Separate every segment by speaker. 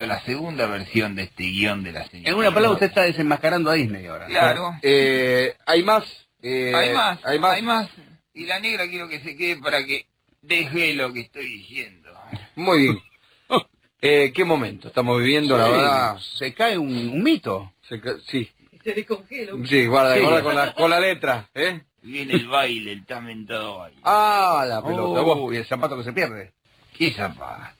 Speaker 1: la segunda versión de este guión de la Cenicienta.
Speaker 2: En una palabra, usted está desenmascarando a Disney ahora.
Speaker 1: Claro.
Speaker 3: Hay más.
Speaker 1: Hay más. Y la negra quiero que se quede para que deje lo que estoy diciendo.
Speaker 3: Muy bien. ¿Qué momento estamos viviendo, la verdad?
Speaker 2: Se cae un mito.
Speaker 3: Sí.
Speaker 4: Se descongela.
Speaker 3: Sí, guarda con la letra, ¿eh?
Speaker 1: Viene el baile, el tan mentado baile.
Speaker 3: Ah, la pelota.
Speaker 2: Y el zapato que se pierde.
Speaker 1: ¿Qué zapato?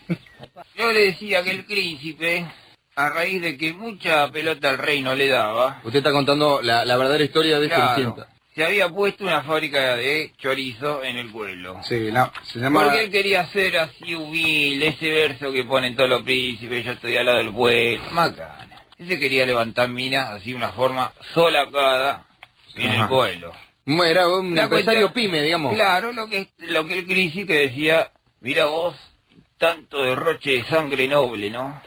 Speaker 1: Yo le decía que el príncipe, a raíz de que mucha pelota al rey no le daba...
Speaker 3: Usted está contando la verdadera historia de Cenicienta.
Speaker 1: Se había puesto una fábrica de chorizo en el pueblo.
Speaker 2: Sí, se llama...
Speaker 1: Porque él quería ser así humilde, ese verso que ponen todos los príncipes, yo estoy al lado del pueblo, macana. Ese quería levantar minas así de una forma solacada en el pueblo.
Speaker 3: Era un
Speaker 1: La
Speaker 3: empresario
Speaker 1: cuenta-
Speaker 3: pyme, digamos.
Speaker 1: Claro, lo que el príncipe decía, mira vos, tanto derroche de sangre noble, ¿no?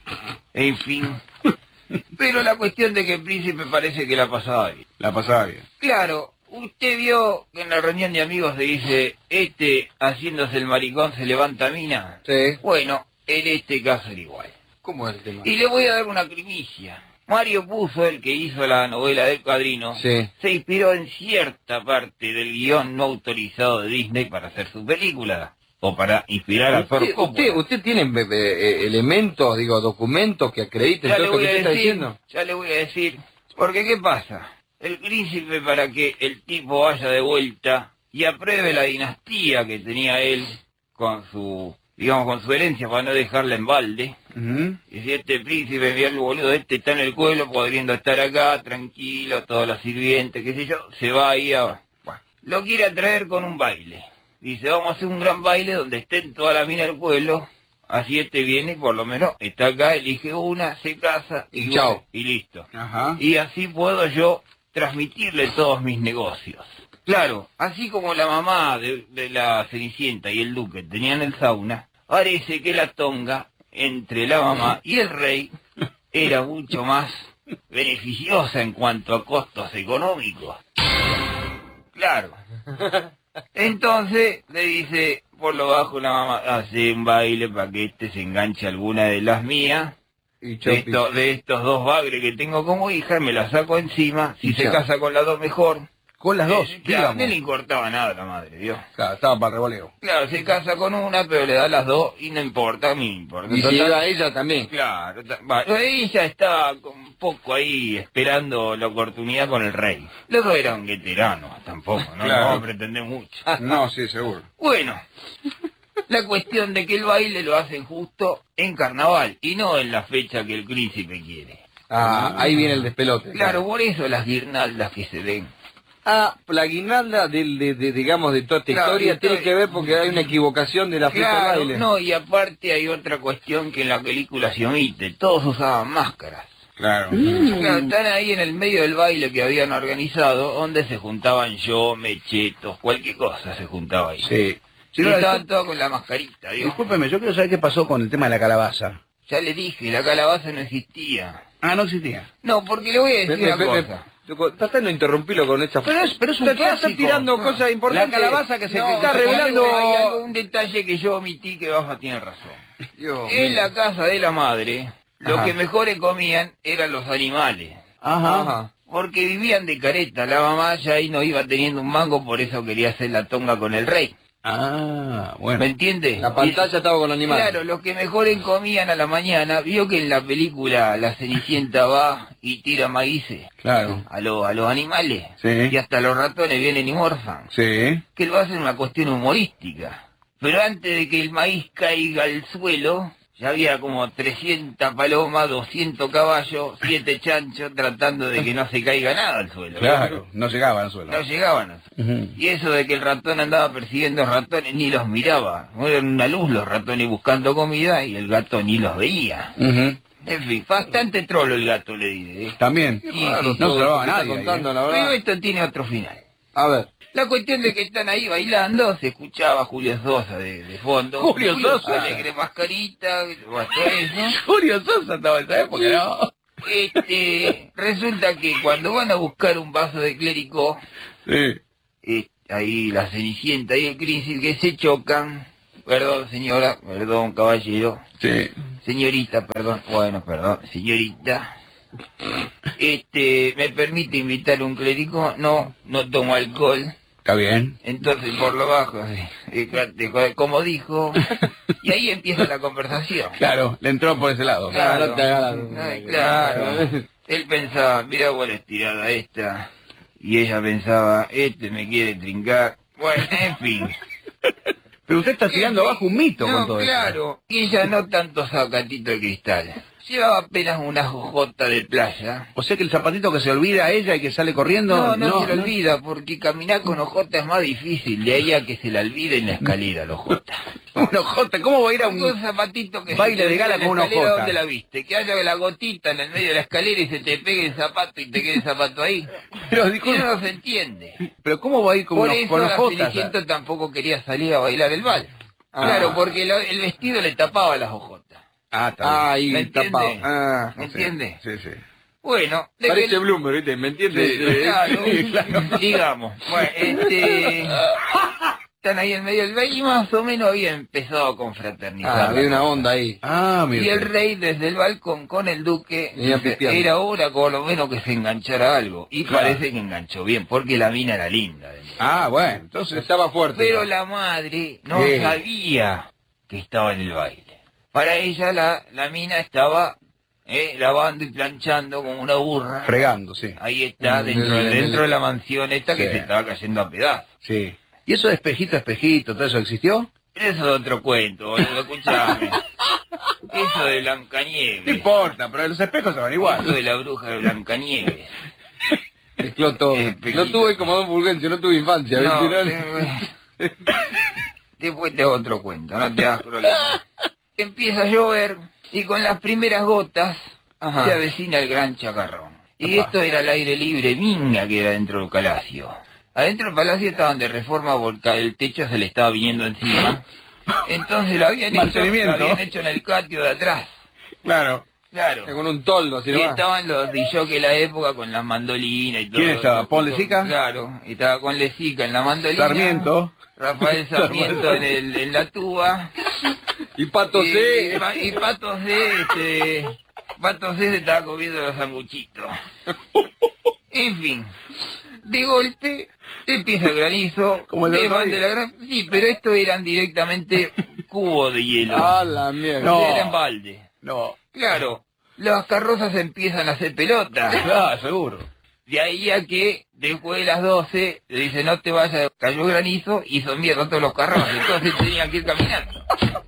Speaker 1: En fin. Pero la cuestión de que el príncipe parece que la pasaba bien.
Speaker 2: La pasaba bien.
Speaker 1: Claro, usted vio que en la reunión de amigos se dice, haciéndose el maricón se levanta mina.
Speaker 3: Sí.
Speaker 1: Bueno, en este caso era igual.
Speaker 3: ¿Cómo es el tema?
Speaker 1: Y le voy a dar una primicia. Mario Puzo, el que hizo la novela del Padrino,
Speaker 3: Sí.
Speaker 1: se inspiró en cierta parte del guión no autorizado de Disney para hacer su película. O para inspirar a Ford Coppola.
Speaker 3: ¿Usted tiene elementos, documentos que acrediten
Speaker 1: Ya
Speaker 3: todo
Speaker 1: le
Speaker 3: esto que
Speaker 1: voy a
Speaker 3: usted está
Speaker 1: decir,
Speaker 3: diciendo?
Speaker 1: ya le voy a decir. Porque ¿qué pasa? El príncipe, para que el tipo vaya de vuelta y apruebe la dinastía que tenía él con su, con su herencia para no dejarla en balde. Y si este príncipe, mira el boludo, está en el pueblo, pudiendo estar acá, tranquilo, todos los sirvientes, qué sé yo, se va ahí a... Bueno, lo quiere atraer con un baile. Dice, vamos a hacer un gran baile donde estén todas las minas del pueblo, así viene, por lo menos está acá, elige una, se casa y
Speaker 3: Chao.
Speaker 1: bueno, y listo.
Speaker 2: Ajá.
Speaker 1: Y así puedo yo transmitirle todos mis negocios. Claro, así como la mamá de la Cenicienta y el duque tenían el sauna, parece que la tonga entre la mamá y el rey era mucho más beneficiosa en cuanto a costos económicos. Claro. Entonces le dice por lo bajo la mamá, hace un baile para que se enganche alguna de las mías.
Speaker 3: Y
Speaker 1: De estos dos bagres que tengo como hija, me la saco encima. Si
Speaker 3: Y
Speaker 1: se
Speaker 3: chao.
Speaker 1: casa con las dos, mejor.
Speaker 2: Con las dos,
Speaker 1: Claro,
Speaker 2: digamos.
Speaker 1: no le importaba nada a la madre, ¿vio?
Speaker 2: Claro, estaba para el revoleo.
Speaker 1: Claro, se casa con una, pero le da las dos y no importa, a mí me importa.
Speaker 3: Y si
Speaker 1: Total,
Speaker 3: iba a ella también.
Speaker 1: claro, ella estaba un poco ahí esperando la oportunidad con el rey. Los dos eran veteranos, tampoco, no
Speaker 2: Claro.
Speaker 1: vamos a pretender mucho.
Speaker 2: No, sí, seguro.
Speaker 1: Bueno, la cuestión de que el baile lo hacen justo en carnaval y no en la fecha que el príncipe quiere.
Speaker 3: Ahí viene el despelote.
Speaker 1: Claro, por eso las guirnaldas que se ven.
Speaker 3: La guirnalda digamos, de toda esta
Speaker 1: Claro,
Speaker 3: historia
Speaker 1: y
Speaker 3: tiene
Speaker 1: estoy-
Speaker 3: que ver porque hay una equivocación de la fecha del
Speaker 1: Claro,
Speaker 3: baile.
Speaker 1: no, y aparte hay otra cuestión que en la película se omite. Todos usaban máscaras.
Speaker 2: Claro.
Speaker 1: Claro, están ahí en el medio del baile que habían organizado, donde se juntaban yo, mechetos, cualquier cosa se juntaba ahí.
Speaker 2: Sí.
Speaker 1: Y
Speaker 2: no,
Speaker 1: estaban todos con la mascarita, ¿vio?
Speaker 2: discúlpeme, yo quiero saber qué pasó con el tema de la calabaza.
Speaker 1: Ya le dije, la calabaza no existía.
Speaker 2: Ah, no existía.
Speaker 1: No, porque le voy a decir una cosa.
Speaker 3: Tratando de interrumpirlo con esta...
Speaker 2: Pero es un
Speaker 3: Está
Speaker 2: clásico.
Speaker 3: tirando cosas importantes.
Speaker 2: La calabaza que se
Speaker 1: No,
Speaker 3: está
Speaker 1: hay
Speaker 3: revelando...
Speaker 1: algo, un detalle que yo omití que Baja tiene razón.
Speaker 3: Dios
Speaker 1: En
Speaker 3: mío.
Speaker 1: la casa de la madre, lo
Speaker 2: Ajá.
Speaker 1: que mejores comían eran los animales.
Speaker 2: Ajá.
Speaker 1: Porque vivían de careta, la mamá ya ahí no iba teniendo un mango, por eso quería hacer la tonga con el rey.
Speaker 2: Ah, bueno.
Speaker 1: ¿Me entiendes?
Speaker 3: La pantalla estaba con animales.
Speaker 1: Claro, los que mejores comían a la mañana, vio que en la película la Cenicienta va y tira maíces
Speaker 2: Claro.
Speaker 1: a los animales.
Speaker 2: Sí.
Speaker 1: Y hasta los ratones vienen y morfan.
Speaker 2: Sí.
Speaker 1: Que lo hacen una cuestión humorística. Pero antes de que el maíz caiga al suelo, ya había como 300 palomas, 200 caballos, 7 chanchos tratando de que no se caiga nada al suelo.
Speaker 2: Claro. No llegaba al suelo.
Speaker 1: No llegaban.
Speaker 2: Ujú.
Speaker 1: Y eso de que el ratón andaba persiguiendo ratones, ni los miraba. Eran una luz los ratones buscando comida y el gato ni los veía.
Speaker 2: Ujú.
Speaker 1: En fin, bastante trolo el gato, le diré.
Speaker 2: También.
Speaker 1: Sí,
Speaker 2: No
Speaker 1: sí,
Speaker 2: se lo va a
Speaker 3: Está
Speaker 2: nadie.
Speaker 3: contando, la
Speaker 1: Pero
Speaker 3: verdad.
Speaker 1: esto tiene otro final.
Speaker 3: A ver.
Speaker 1: La cuestión de que están ahí bailando, se escuchaba Julio Sosa de fondo.
Speaker 2: Julio Sosa.
Speaker 1: Alegre mascarita, bastó eso.
Speaker 2: Julio Sosa estaba en esa época, ¿no?
Speaker 1: Resulta que cuando van a buscar un vaso de clérigo,
Speaker 2: Sí.
Speaker 1: ahí la Cenicienta y el príncipe que se chocan, Perdón, señora, perdón, caballero.
Speaker 2: Sí.
Speaker 1: Señorita, perdón, bueno, perdón, señorita. ¿Me permite invitar un clérigo? No, no tomo alcohol.
Speaker 2: Está bien.
Speaker 1: Entonces, por lo bajo, como dijo, y ahí empieza la conversación.
Speaker 2: Claro, le entró por ese lado.
Speaker 1: Claro,
Speaker 3: no te hagas
Speaker 1: ay, claro. Él pensaba, mira buena estirada esta, y ella pensaba, me quiere trincar. Bueno, en fin.
Speaker 2: Pero usted está tirando abajo un mito
Speaker 1: No,
Speaker 2: con todo
Speaker 1: claro, y ella no tanto sacatito de cristal. Llevaba apenas una jojota de playa.
Speaker 2: esto. O sea que el zapatito que se olvida a ella y que sale corriendo...
Speaker 1: No se le olvida, porque caminar con ojota es más difícil, de ahí a que se la olvide en la escalera, la ojota.
Speaker 2: Un ojota, ¿cómo va a ir a
Speaker 1: Un zapatito que
Speaker 2: baile
Speaker 1: se te
Speaker 2: de gala
Speaker 1: olvide en
Speaker 2: con
Speaker 1: la
Speaker 2: una
Speaker 1: escalera,
Speaker 2: ojota?
Speaker 1: ¿dónde la viste? Que haya la gotita en el medio de la escalera y se te pegue el zapato y te quede el zapato ahí.
Speaker 2: Pero
Speaker 1: Eso
Speaker 2: disculpe,
Speaker 1: no se entiende.
Speaker 2: pero ¿cómo va a ir con,
Speaker 1: Por
Speaker 2: unos,
Speaker 1: eso
Speaker 2: con
Speaker 1: la
Speaker 2: ojotas?
Speaker 1: Cenicienta tampoco quería salir a bailar el vals.
Speaker 2: Ah.
Speaker 1: Claro, porque el vestido le tapaba las ojotas.
Speaker 2: Ah, está bien.
Speaker 1: ¿Me
Speaker 3: Ahí,
Speaker 1: entiende?
Speaker 3: tapado. Ah,
Speaker 1: ¿Me
Speaker 2: Sí,
Speaker 1: entiende?
Speaker 2: Sí, sí.
Speaker 1: Bueno, de
Speaker 3: parece
Speaker 1: que-
Speaker 3: Bloomer, ¿viste? ¿Me entiendes?
Speaker 1: Claro,
Speaker 2: Sí, claro.
Speaker 1: digamos. Bueno, están ahí en medio del baile y más o menos había empezado a confraternizar.
Speaker 3: Ah, había una onda ahí.
Speaker 2: Ah,
Speaker 1: Y
Speaker 2: mira.
Speaker 1: el rey desde el balcón con el duque,
Speaker 3: Venía pisteando.
Speaker 1: era hora por lo menos que se enganchara algo. Y
Speaker 2: Claro.
Speaker 1: parece que enganchó bien, porque la mina era linda.
Speaker 2: Ah, bueno, entonces...
Speaker 3: Estaba fuerte.
Speaker 1: Pero la madre no
Speaker 2: Sí.
Speaker 1: sabía que estaba en el baile. Para ella la mina estaba lavando y planchando como una burra.
Speaker 2: Fregando, sí.
Speaker 1: Ahí está, dentro de la mansión esta que
Speaker 2: Sí.
Speaker 1: se estaba cayendo a pedazos.
Speaker 2: Sí. ¿Y eso de espejito a espejito, todo eso existió?
Speaker 1: Eso es otro cuento, boludo, escuchame. Eso de
Speaker 2: No
Speaker 1: Blancanieves.
Speaker 2: importa, pero los espejos se van
Speaker 1: Eso
Speaker 2: igual.
Speaker 1: de la bruja de Blancanieves.
Speaker 3: Mezcló todo.
Speaker 1: Espejito.
Speaker 3: No tuve como Don Fulgencio, no tuve infancia,
Speaker 1: No,
Speaker 3: ¿viste?
Speaker 1: después te hago otro cuento, no te hagas problema. Empieza a llover y con las primeras gotas
Speaker 3: Ajá.
Speaker 1: se avecina el gran chacarrón. Y
Speaker 2: Ajá.
Speaker 1: esto era al aire libre, minga que era dentro del palacio. Adentro del palacio estaban de reforma porque el techo se le estaba viniendo encima. Entonces lo habían
Speaker 2: Mantenimiento.
Speaker 1: hecho en el patio de atrás.
Speaker 2: Claro.
Speaker 1: Claro.
Speaker 3: Con un toldo, así
Speaker 1: Y
Speaker 3: nomás.
Speaker 1: estaban los DJ de la época con las mandolinas y todo.
Speaker 2: ¿Quién estaba? ¿Paul Lezica?
Speaker 1: Claro, estaba con Lezica en la mandolina.
Speaker 2: Sarmiento.
Speaker 1: Rafael Sarmiento en la tuba.
Speaker 3: Y Pato C.
Speaker 1: Y Pato C, Pato C se estaba comiendo los sanguchitos. En fin, de golpe empieza el granizo.
Speaker 2: Como el
Speaker 1: de
Speaker 2: otro día.
Speaker 1: la gran... Sí, pero esto eran directamente cubos de hielo.
Speaker 3: A la mierda.
Speaker 2: No.
Speaker 1: Era en balde.
Speaker 2: No.
Speaker 1: Claro, las carrozas empiezan a hacer pelota.
Speaker 2: Claro, seguro.
Speaker 1: De ahí a que después de las 12 le dice no te vayas, cayó granizo y son mierda todos los carros, entonces tenían que ir caminando.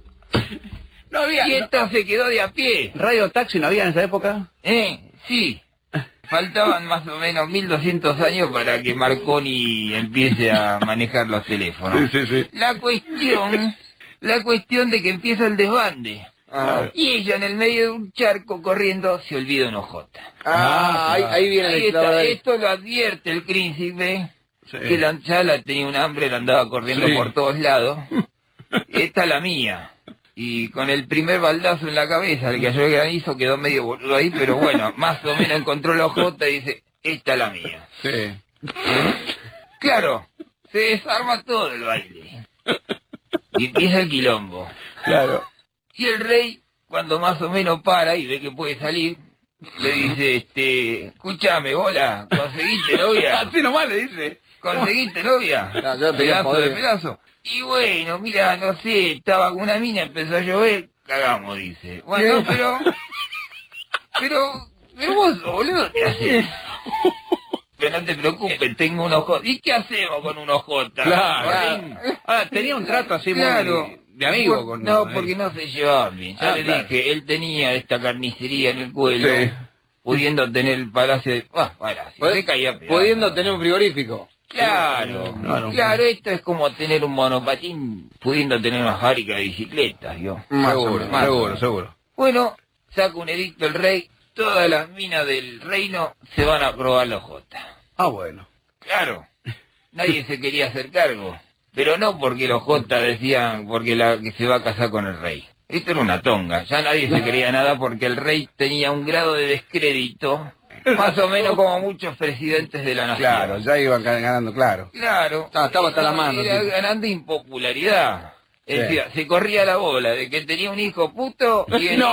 Speaker 2: No había...
Speaker 1: Y esta se quedó de a pie.
Speaker 2: ¿Radio taxi no había en esa época?
Speaker 1: Sí. Faltaban más o menos 1200 años para que Marconi empiece a manejar los teléfonos.
Speaker 2: Sí, sí.
Speaker 1: La cuestión de que empieza el desbande.
Speaker 3: Ah,
Speaker 1: Y ella en el medio de un charco corriendo se olvida una ojota.
Speaker 3: ahí viene
Speaker 1: Ahí
Speaker 3: el clavo
Speaker 1: está,
Speaker 3: de ahí.
Speaker 1: esto lo advierte el príncipe,
Speaker 2: Sí.
Speaker 1: que ya la tenía un hambre, la andaba corriendo
Speaker 2: Sí.
Speaker 1: por todos lados. Esta es la mía. Y con el primer baldazo en la cabeza, el que cayó el granizo, quedó medio boludo ahí, pero bueno, más o menos encontró la ojota y dice, esta es la mía.
Speaker 2: Sí.
Speaker 1: Claro, se desarma todo el baile. Y empieza el quilombo.
Speaker 2: Claro.
Speaker 1: Y el rey, cuando más o menos para y ve que puede salir, le dice, escúchame, bola, ¿conseguiste novia?
Speaker 2: Así nomás le dice.
Speaker 1: ¿Conseguiste novia?
Speaker 3: No, yo tenía
Speaker 1: Pedazo de
Speaker 3: poder.
Speaker 1: pedazo. Y bueno, mira, no sé, estaba con una mina, empezó a llover, cagamos, dice. Bueno, pero vos, boludo, ¿qué haces? Pero no te preocupes, tengo un ojo. ¿Y qué hacemos con un ojota?
Speaker 2: Claro. Ah, tenía un trato así
Speaker 1: Claro.
Speaker 2: muy de amigo con...
Speaker 1: No, porque no se llevaban bien. Ya
Speaker 2: Ah,
Speaker 1: le
Speaker 2: claro.
Speaker 1: dije, él tenía esta carnicería en el cuello,
Speaker 2: Sí.
Speaker 1: pudiendo tener el palacio de... palacio, se caía a pedazos.
Speaker 3: Pudiendo tener un frigorífico.
Speaker 1: Claro,
Speaker 2: Claro.
Speaker 1: claro, esto es como tener un monopatín pudiendo tener una fábrica de bicicletas, ¿yo?
Speaker 2: Seguro,
Speaker 1: Más o
Speaker 2: seguro,
Speaker 1: menos.
Speaker 2: seguro.
Speaker 1: Bueno, saca un edicto el rey, todas las minas del reino se van a probar la ojota.
Speaker 2: Ah, bueno.
Speaker 1: Claro, nadie se quería hacer cargo, pero no porque los J decían porque la que se va a casar con el rey. Esto era una tonga, ya nadie se creía nada porque el rey tenía un grado de descrédito, más o menos como muchos presidentes de la nación.
Speaker 2: Claro, ya iban ganando, claro.
Speaker 1: Claro.
Speaker 3: Estaba hasta la mano,
Speaker 1: Era
Speaker 3: sí.
Speaker 1: ganando impopularidad. Decía, se corría la bola de que tenía un hijo puto y el,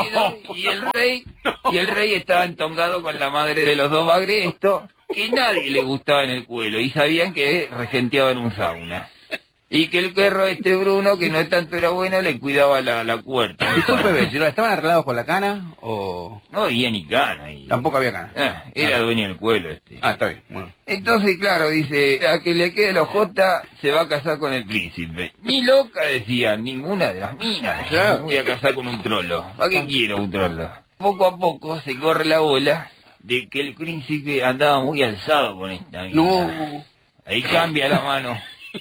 Speaker 1: y el rey estaba entongado con la madre de los dos bagrestos, que nadie le gustaba en el cuero y sabían que regenteaba en un sauna. Y que el perro Bruno, que no tanto era bueno, le cuidaba la puerta.
Speaker 2: Disculpe, vecino, ¿estaban arreglados con la cana o...?
Speaker 1: No había ni cana.
Speaker 2: Tampoco había cana.
Speaker 1: Era dueño del cuero
Speaker 2: está bien, bueno.
Speaker 1: Entonces, claro, dice, a que le quede la ojota se va a casar con el príncipe. Ni loca, decía, ninguna de las minas.
Speaker 2: Claro.
Speaker 1: Me voy a casar con un trolo. ¿Para qué quiero un trolo? Poco a poco se corre la bola de que el príncipe andaba muy alzado con esta mina.
Speaker 2: No.
Speaker 1: Ahí cambia la mano.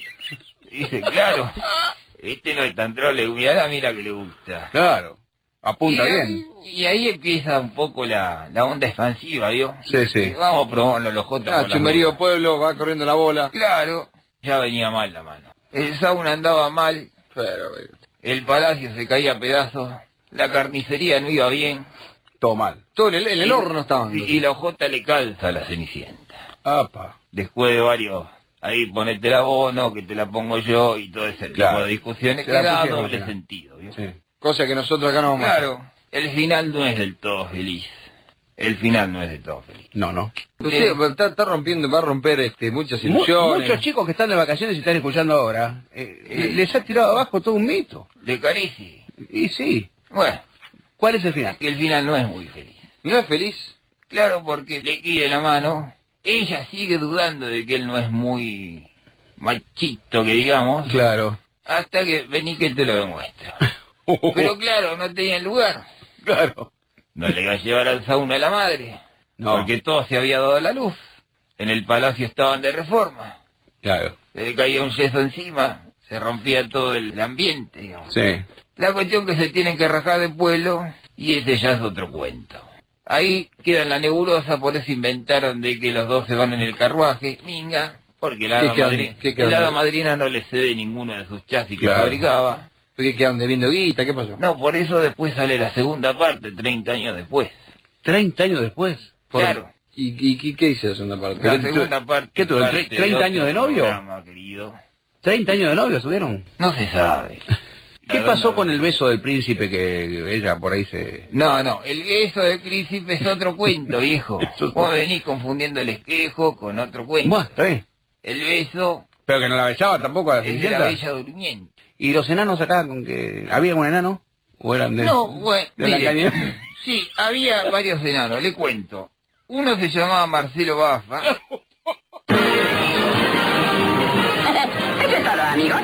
Speaker 1: Dice, claro, este no es tan trole, mirá la mira que le gusta.
Speaker 2: Claro, apunta bien.
Speaker 1: Y ahí empieza un poco la onda expansiva, ¿vio?
Speaker 2: Sí.
Speaker 1: Vamos a probarlo los Jotas.
Speaker 3: Chumberío pueblo, va corriendo la bola.
Speaker 1: Claro, ya venía mal la mano. El sauna andaba mal,
Speaker 3: Pero,
Speaker 1: el palacio se caía a pedazos, la carnicería no iba bien.
Speaker 2: Todo mal.
Speaker 3: todo en el horno estaban.
Speaker 1: Y la Ojota le calza a la Cenicienta.
Speaker 2: Apa.
Speaker 1: Después de varios... Ahí ponete la vos, no, que te la pongo yo, y todo ese tipo de discusiones que da doble sentido, ¿vio?
Speaker 2: Sí.
Speaker 3: Cosa que nosotros acá no vamos a hacer.
Speaker 1: Claro, el final no es del todo feliz. El final no es del todo feliz.
Speaker 2: No.
Speaker 3: Usted está rompiendo, va a romper muchas ilusiones.
Speaker 2: Muchos chicos que están de vacaciones y están escuchando ahora, les ha tirado abajo todo un mito.
Speaker 1: De Carisi.
Speaker 2: Y sí.
Speaker 1: Bueno,
Speaker 2: ¿Cuál es el final?
Speaker 1: el final no es muy feliz.
Speaker 3: ¿No es feliz?
Speaker 1: Claro, porque le quiere la mano. Ella sigue dudando de que él no es muy machito, que digamos.
Speaker 2: Claro.
Speaker 1: Hasta que vení que te lo demuestro. Pero claro, no tenía lugar.
Speaker 2: Claro.
Speaker 1: No le iba a llevar al sauna a la madre.
Speaker 2: No.
Speaker 1: Porque todo se había dado a la luz. En el palacio estaban de reforma.
Speaker 2: Claro.
Speaker 1: Le caía un yeso encima. Se rompía todo el ambiente, digamos.
Speaker 2: Sí.
Speaker 1: La cuestión que se tienen que rajar de pueblo. Y ese ya es otro cuento. Ahí queda en la nebulosa, por eso inventaron de que los dos se van en el carruaje. Minga. Porque la hada madrina no le cede ninguno de sus chasis que fabricaba.
Speaker 3: ¿Qué quedan debiendo guita? ¿Qué pasó?
Speaker 1: No, por eso después sale la segunda parte, 30 años después.
Speaker 2: 30 años después.
Speaker 1: Claro.
Speaker 3: ¿Y qué dice la segunda parte?
Speaker 1: La segunda parte...
Speaker 2: ¿Qué tuvo?
Speaker 1: parte
Speaker 2: 30 años de novio?
Speaker 1: Programa, querido.
Speaker 2: ¿30 años de novio subieron?
Speaker 1: No se sabe.
Speaker 2: ¿Qué pasó con el beso del príncipe que ella por ahí se...?
Speaker 1: No, el beso del príncipe es otro cuento, viejo. Vos venís confundiendo el espejo con otro cuento.
Speaker 2: Bueno, está bien.
Speaker 1: El beso
Speaker 2: Pero que no la besaba tampoco a la
Speaker 1: es de la
Speaker 2: Cenicienta.
Speaker 1: Bella Durmiente.
Speaker 2: ¿Y los enanos acá con que... ¿Había un enano? ¿O eran de...?
Speaker 1: No, bueno,
Speaker 2: de la
Speaker 1: mire,
Speaker 2: caña?
Speaker 1: sí, había varios enanos, le cuento. Uno se llamaba Marcelo Bafa.
Speaker 4: Eso es todo, amigos.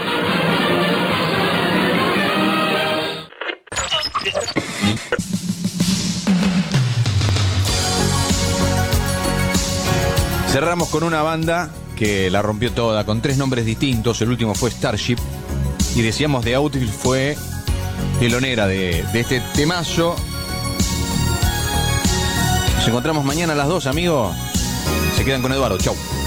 Speaker 5: Cerramos con una banda que la rompió toda, con 3 nombres distintos. El último fue Starship. Y decíamos The Outfield fue telonera de este temazo. Nos encontramos mañana a las 2, amigos. Se quedan con Eduardo. Chau.